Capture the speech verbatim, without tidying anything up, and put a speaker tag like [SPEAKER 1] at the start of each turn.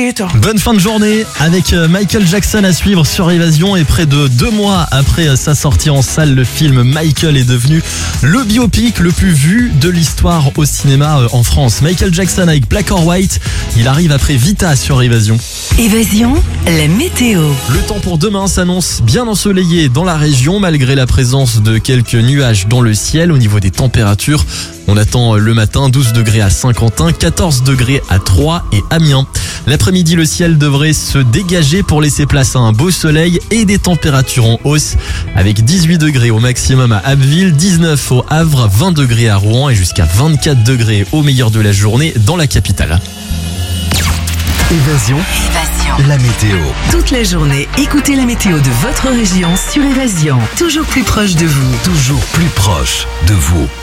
[SPEAKER 1] Bonne fin de journée avec Michael Jackson à suivre sur Évasion, et près de deux mois après sa sortie en salle, le film Michael est devenu le biopic le plus vu de l'histoire au cinéma en France. Michael Jackson avec Black or White, il arrive après Vita sur Évasion.
[SPEAKER 2] Évasion, la météo.
[SPEAKER 1] Le temps pour demain s'annonce bien ensoleillé dans la région malgré la présence de quelques nuages dans le ciel. Au niveau des températures, on attend le matin douze degrés à Saint-Quentin, quatorze degrés à Troyes et Amiens. L'après-midi, le ciel devrait se dégager pour laisser place à un beau soleil et des températures en hausse avec dix-huit degrés au maximum à Abbeville, dix-neuf au Havre, vingt degrés à Rouen et jusqu'à vingt-quatre degrés au meilleur de la journée dans la capitale.
[SPEAKER 3] Évasion,
[SPEAKER 2] Évasion.
[SPEAKER 3] la météo.
[SPEAKER 2] Toute la journée, écoutez la météo de votre région sur Évasion. Toujours plus proche de vous.
[SPEAKER 3] Toujours plus proche de vous.